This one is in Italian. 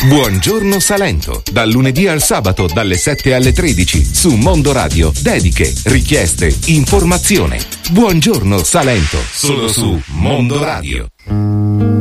Buongiorno Salento, dal lunedì al sabato dalle 7 alle 13 su Mondo Radio. Dediche, richieste, informazione. Buongiorno Salento, solo su Mondo Radio.